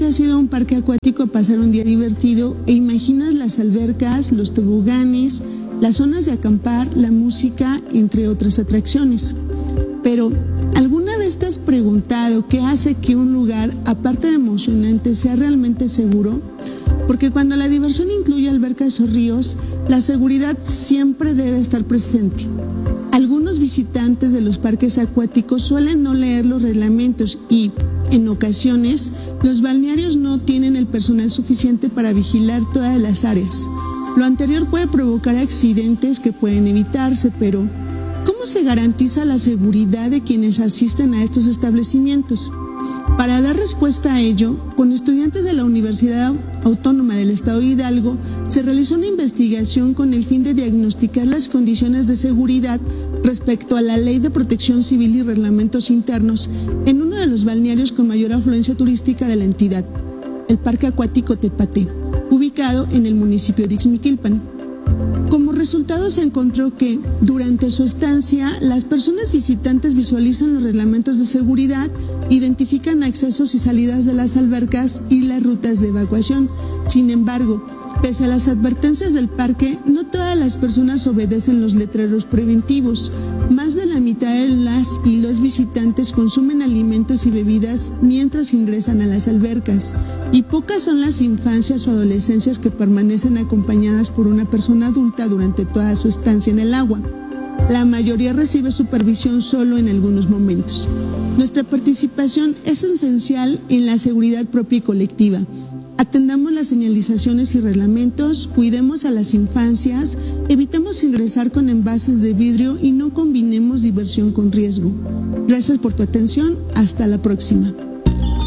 has ido a un parque acuático a pasar un día divertido e imaginas las albercas, los toboganes, las zonas de acampar, la música, entre otras atracciones. Pero, ¿alguna vez te has preguntado qué hace que un lugar, aparte de emocionante, sea realmente seguro? Porque cuando la diversión incluye albercas o ríos, la seguridad siempre debe estar presente. Algunos visitantes de los parques acuáticos suelen no leer los reglamentos y, en ocasiones, los balnearios no tienen el personal suficiente para vigilar todas las áreas. Lo anterior puede provocar accidentes que pueden evitarse, pero ¿cómo se garantiza la seguridad de quienes asisten a estos establecimientos? Para dar respuesta a ello, con estudiantes de la Universidad Autónoma del Estado de Hidalgo, se realizó una investigación con el fin de diagnosticar las condiciones de seguridad respecto a la Ley de Protección Civil y reglamentos internos en uno de los balnearios con mayor afluencia turística de la entidad, el Parque Acuático Tepate, ubicado en el municipio de Ixmiquilpan. Como resultado se encontró que, durante su estancia, las personas visitantes visualizan los reglamentos de seguridad, identifican accesos y salidas de las albercas y las rutas de evacuación. Sin embargo, pese a las advertencias del parque, no todas las personas obedecen los letreros preventivos. Más de la mitad de las y los visitantes consumen alimentos y bebidas mientras ingresan a las albercas, y pocas son las infancias o adolescencias que permanecen acompañadas por una persona adulta durante toda su estancia en el agua. La mayoría recibe supervisión solo en algunos momentos. Nuestra participación es esencial en la seguridad propia y colectiva. Atendamos las señalizaciones y reglamentos, cuidemos a las infancias, evitemos ingresar con envases de vidrio y no combinemos diversión con riesgo. Gracias por tu atención, hasta la próxima.